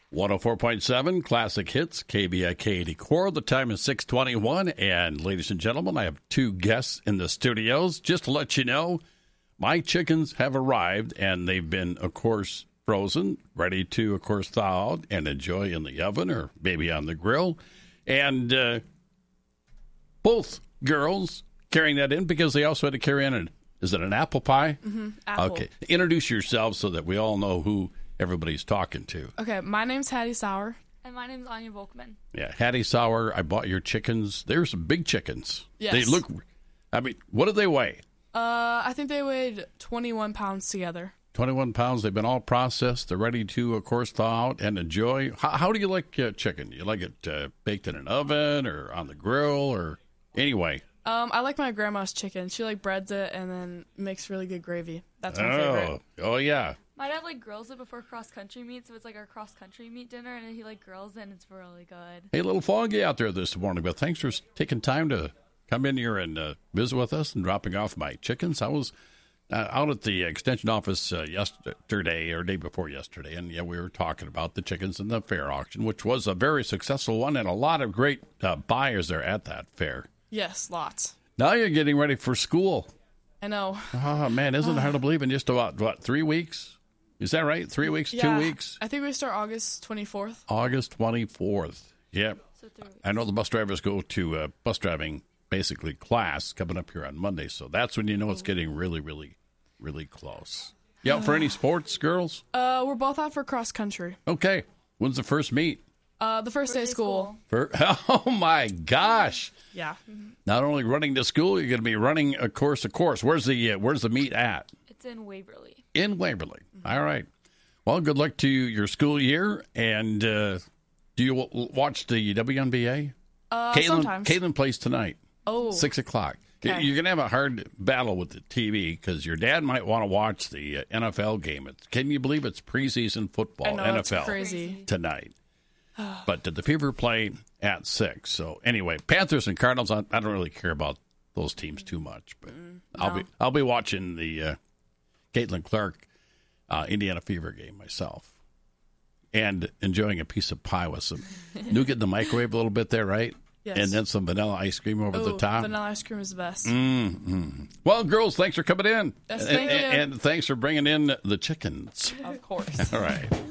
104.7 Classic Hits, KBIK Core. The time is 6:21, and ladies and gentlemen, I have two guests in the studios. Just to let you know, my chickens have arrived, and they've been, of course, frozen, ready to, of course, thaw out and enjoy in the oven or maybe on the grill. And both girls carrying that in because they also had to carry in is it an apple pie? Mm-hmm, apple. Okay. Introduce yourselves so that we all know who everybody's talking to. Okay, my name's Hattie Sauer. And my name's Anya Volkman. Yeah, Hattie Sauer, I bought your chickens. They're some big chickens. Yes. They look, what do they weigh? I think they weighed 21 pounds together. 21 pounds. They've been all processed. They're ready to, of course, thaw out and enjoy. How do you like chicken? You like it baked in an oven or on the grill or anyway? I like my grandma's chicken. She breads it and then makes really good gravy. That's my favorite. Oh, yeah. My dad grills it before cross-country meet, so it's our cross-country meet dinner, and he grills it, and it's really good. Hey, a little foggy out there this morning, but thanks for taking time to come in here and visit with us and dropping off my chickens. I was out at the extension office yesterday or day before yesterday, and yeah, we were talking about the chickens and the fair auction, which was a very successful one, and a lot of great buyers there at that fair. Yes, lots. Now you're getting ready for school. I know. Oh, man, isn't it hard to believe in just about 3 weeks? Is that right? 3 weeks, Yeah, 2 weeks? I think we start August 24th. August 24th. Yep. So 3 weeks. I know the bus drivers go to bus driving, basically, class coming up here on Monday, so that's when you know it's getting really, really, really close. You out for any sports, girls? We're both out for cross country. Okay. When's the first meet? The first day of school. Oh, my gosh. Yeah. Not only running to school, you're going to be running a course. Where's the meet at? It's in Waverly. In Waverly. All right. Well, good luck to your school year. And do you watch the WNBA? Sometimes. Caitlin plays tonight. Oh. 6 o'clock. Okay. You're going to have a hard battle with the TV because your dad might want to watch the NFL game. Can you believe it's preseason football, I know, NFL, that's crazy. tonight? But the Fever play at 6. So anyway, Panthers and Cardinals, I don't really care about those teams too much. But I'll be watching the Caitlin Clark Indiana Fever game myself and enjoying a piece of pie with some nougat in the microwave a little bit there, right? Yes. And then some vanilla ice cream over the top. Vanilla ice cream is the best. Mm-hmm. Well, girls, thanks for coming in. Yes, thank you. And thanks for bringing in the chickens. Of course. All right.